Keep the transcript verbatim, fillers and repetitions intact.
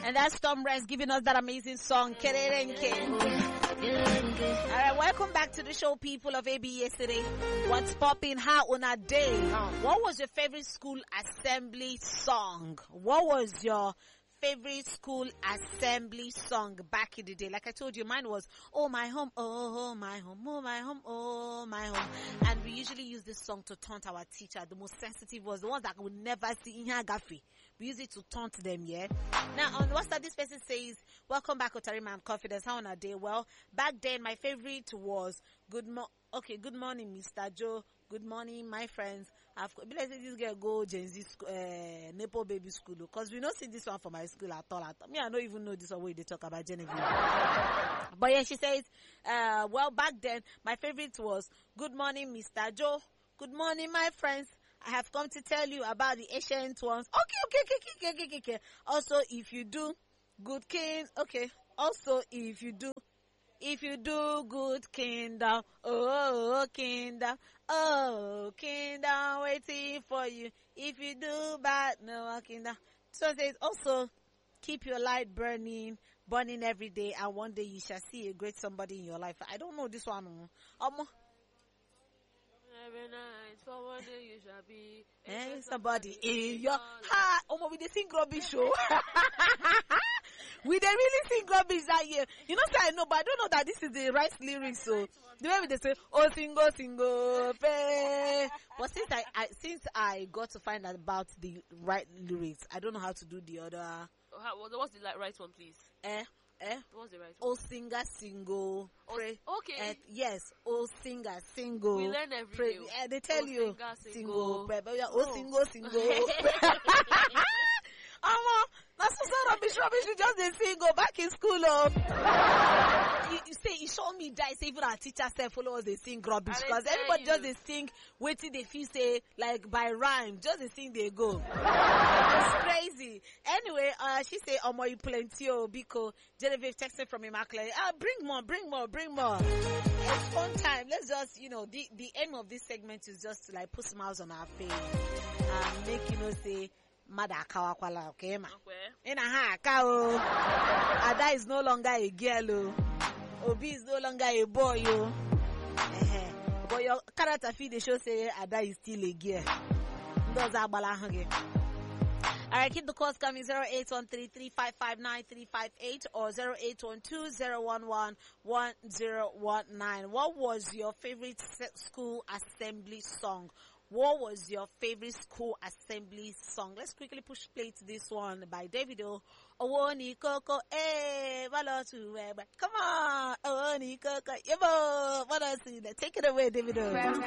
And that's Tom Rez giving us that amazing song, Kererenke. Alright, welcome back to the show, people of A B yesterday. What's popping? How on a day? What was your favorite school assembly song? What was your favorite school assembly song back in the day? Like I told you, mine was Oh My Home, Oh My Home, Oh My Home, Oh My Home. And we usually use this song to taunt our teacher. The most sensitive was the ones that would never see in her gaffy. We use it to taunt them, yeah? Now, on WhatsApp, this person says, welcome back, Otarima and Confidence. How on a day? Well, back then, my favorite was Good Mo- Okay, good morning, Mister Joe. Good morning, my friends. I've got, let's say this girl go Gen Z school, uh, Nepo baby school, because we don't see this one for my school at all. At all. Me, I don't even know this one where they talk about Genevieve. But yeah, she says, uh, well, back then, my favorite was Good morning, Mister Joe. Good morning, my friends. I have come to tell you about the ancient ones. Okay, okay, okay, okay, okay, okay, okay. Also, if you do good king, okay. Also, if you do, if you do good kingdom, oh, kingdom, oh, kingdom waiting for you. If you do bad, no, kingdom. So it says also, keep your light burning, burning every day, and one day you shall see a great somebody in your life. I don't know this one. Um, Every night, for one day you shall be and somebody in your heart. Oh, we they sing rubbish show. We they really sing rubbish that year. You know, say I know, but I don't know that this is the right lyrics. So the way they say, oh, single, single, pay. But since I, I, since I got to find out about the right lyrics, I don't know how to do the other. How, what's the like, right one, please? Eh. Eh? What's the right one? Oh, singer, single, pray. Oh, okay. Eh, yes, oh, singer, single. We learn every pray. day. Eh, they tell oh, you, singer, single, single, pray. But yeah, oh, oh, single, single. Um, that's so rubbish, rubbish. We just didn't sing, go back in school, oh. you, you say, you show me that, say, even our teacher said, follow us, they sing rubbish. Because everybody you. just they sing, waiting they feel say, like by rhyme, just they sing, they go. It's crazy. Anyway, uh, she say, Omo, you plenty, oh, Biko. Genevieve texted from Immaculate. Ah, bring more, bring more, bring more. It's fun time. Let's just, you know, the, the aim of this segment is just to like put smiles on our face. And make, you know, say, Mada kawakwala, okay, ma? In a ha, kao. Ada is no longer a girl, oh. Obi is no longer a boy, oh. But your character feed the show say Ada is still a girl. Those are balahange. Alright, keep the calls coming zero eight one three three five five nine three five eight or zero eight one two zero one one one zero one nine. What was your favorite school assembly song? What was your favorite school assembly song? Let's quickly push play to this one by Davido. Owoni Koko, eh, come on, Owoni Koko, yebo, what else? Take it away, Davido.